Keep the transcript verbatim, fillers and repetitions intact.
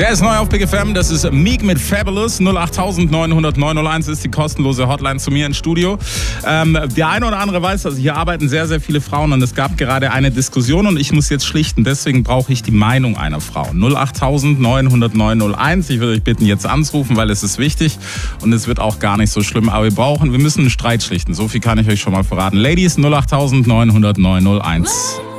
Der ist neu auf Big F M, das ist Meek mit Fabulous. null acht neun null null neun null eins ist die kostenlose Hotline zu mir ins Studio. Ähm, der eine oder andere weiß, also hier arbeiten sehr, sehr viele Frauen und es gab gerade eine Diskussion und ich muss jetzt schlichten, deswegen brauche ich die Meinung einer Frau. null acht neun null null neun null eins, ich würde euch bitten, jetzt anzurufen, weil es ist wichtig und es wird auch gar nicht so schlimm, aber wir brauchen, wir müssen einen Streit schlichten, so viel kann ich euch schon mal verraten. Ladies, null acht neun null null neun null eins.